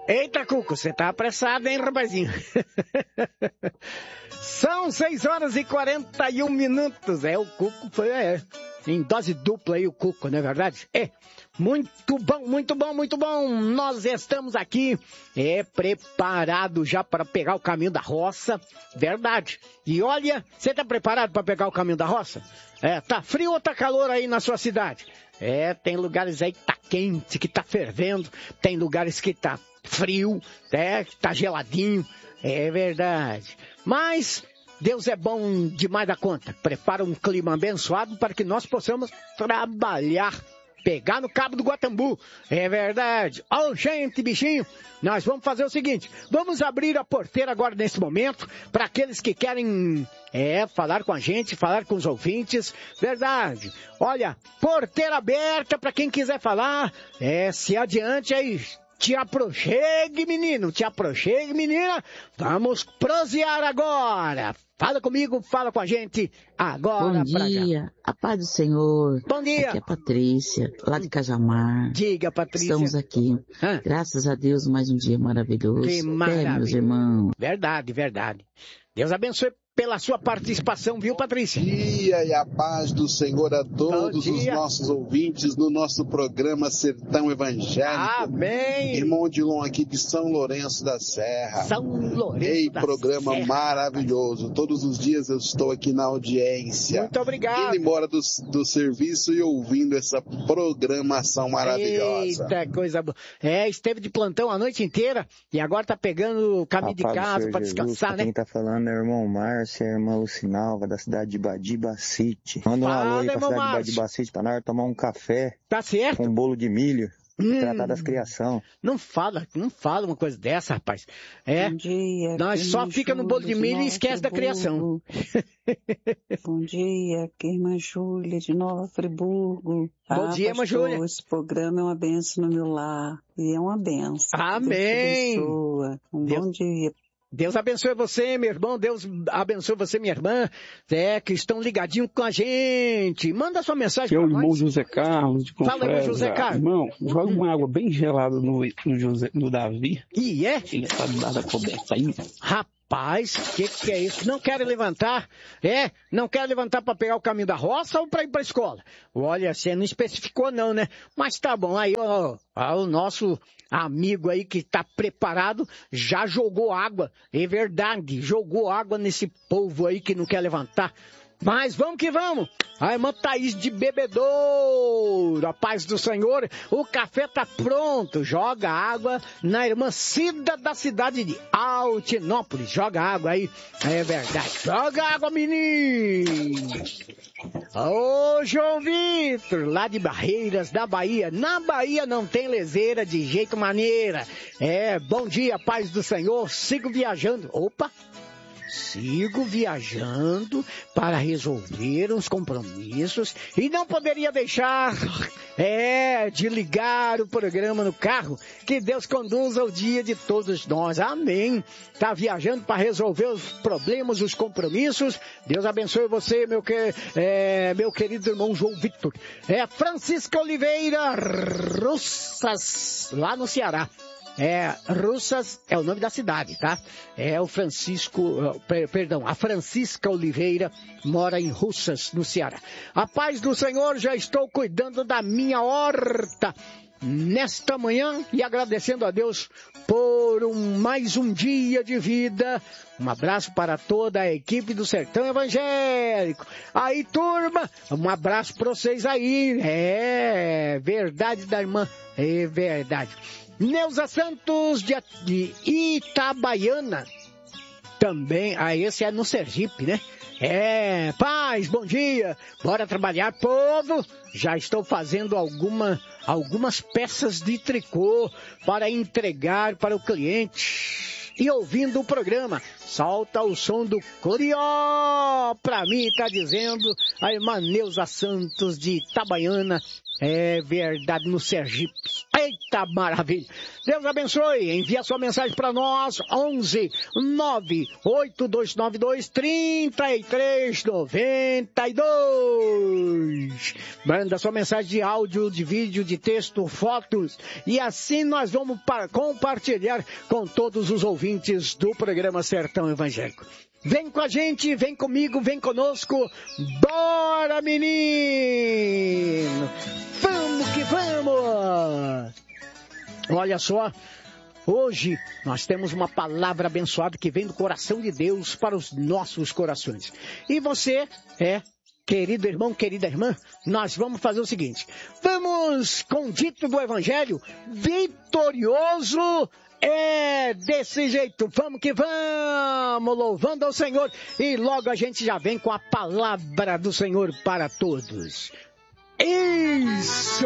Eita, Cuco, você tá apressado, hein, rapazinho? São 6h41. O Cuco foi em dose dupla aí, o Cuco, não é verdade? Muito bom, muito bom, muito bom. Nós estamos aqui, preparados já para pegar o caminho da roça, verdade. E olha, você tá preparado para pegar o caminho da roça? Tá frio ou tá calor aí na sua cidade? Tem lugares aí que tá quente, que tá fervendo, tem lugares que tá frio, que tá geladinho, é verdade. Mas Deus é bom demais da conta. Prepara um clima abençoado para que nós possamos trabalhar, pegar no cabo do Guatambu. É verdade. Gente, bichinho, nós vamos fazer o seguinte. Vamos abrir a porteira agora nesse momento para aqueles que querem falar com a gente, falar com os ouvintes. Verdade. Olha, porteira aberta para quem quiser falar. Se adiante aí. Te aproxegue, menino, te aproxegue, menina. Vamos prosear agora. Fala comigo, fala com a gente agora. Bom dia, a paz do Senhor. Bom dia. Aqui é a Patrícia, lá de Cajamar. Diga, Patrícia. Estamos aqui, graças a Deus, mais um dia maravilhoso. Que maravilha. Meus irmãos. Verdade, verdade. Deus abençoe pela sua participação, viu, Patrícia? Bom dia e a paz do Senhor a todos os nossos ouvintes no nosso programa Sertão Evangélico. Amém! Irmão Odilon aqui de São Lourenço da Serra. São Lourenço da programa Serra. Maravilhoso. Todos os dias eu estou aqui na audiência. Muito obrigado. Indo embora do serviço e ouvindo essa programação maravilhosa. Eita, coisa boa. Esteve de plantão a noite inteira e agora tá pegando o caminho de casa para descansar, né? Quem tá falando é o irmão Márcio, a irmã Lucinalva, da cidade de Badibacite. Manda um alô aí pra cidade de Badibacite pra nós tomar um café. Tá certo? Com um bolo de milho. Tratar das criação. Não fala uma coisa dessa, rapaz. Bom dia. Nós só fica no bolo de milho e esquece da criação. Bom dia, aqui é irmã Júlia de Nova Friburgo. Bom dia, irmã Júlia. Esse programa é uma benção no meu lar. E é uma benção. Amém. Bom dia. Deus abençoe você, meu irmão. Deus abençoe você, minha irmã, que estão ligadinhos com a gente. Manda sua mensagem para nós. É o irmão José Carlos de Confresa. Fala aí, José Carlos. Irmão, joga uma água bem gelada no Davi. E Ele tá dada coberta aí. Rapaz, que é isso? Não quer levantar? Não quer levantar para pegar o caminho da roça ou para ir para a escola? Olha, você não especificou não, né? Mas tá bom, aí o nosso amigo aí que tá preparado já jogou água, é verdade, jogou água nesse povo aí que não quer levantar. Mas vamos que vamos. A irmã Thaís de Bebedouro, a paz do Senhor, o café tá pronto. Joga água na irmã Cida da cidade de Altinópolis. Joga água aí, é verdade. Joga água, menino. Ô, João Vitor, lá de Barreiras, da Bahia. Na Bahia não tem leseira de jeito maneira. Bom dia, paz do Senhor. Sigo viajando. Opa! Sigo viajando para resolver uns compromissos e não poderia deixar de ligar o programa no carro. Que Deus conduza o dia de todos nós. Amém. Tá viajando para resolver os problemas, os compromissos. Deus abençoe você, meu querido irmão João Vitor. Francisca Oliveira Russas, lá no Ceará. Russas é o nome da cidade, tá? A Francisca Oliveira mora em Russas, no Ceará. A paz do Senhor, já estou cuidando da minha horta nesta manhã e agradecendo a Deus por mais um dia de vida. Um abraço para toda a equipe do Sertão Evangélico. Aí, turma, um abraço para vocês aí. Verdade da irmã, é verdade. Neuza Santos de Itabaiana, também, esse é no Sergipe, né? Paz, bom dia, bora trabalhar, povo. Já estou fazendo algumas peças de tricô para entregar para o cliente. E ouvindo o programa, solta o som do Corió, pra mim tá dizendo a irmã Neuza Santos de Itabaiana, é verdade, no Sergipe. Eita maravilha! Deus abençoe. Envia sua mensagem para nós. 11 98292 3392. Manda sua mensagem de áudio, de vídeo, de texto, fotos. E assim nós vamos compartilhar com todos os ouvintes do programa Sertão Evangélico. Vem com a gente, vem comigo, vem conosco. Bora, menino! Vamos que vamos! Olha só, hoje nós temos uma palavra abençoada que vem do coração de Deus para os nossos corações. E você, querido irmão, querida irmã, nós vamos fazer o seguinte. Vamos com o dito do Evangelho, vitorioso. É desse jeito, vamos que vamos, louvando ao Senhor, e logo a gente já vem com a palavra do Senhor para todos. Isso!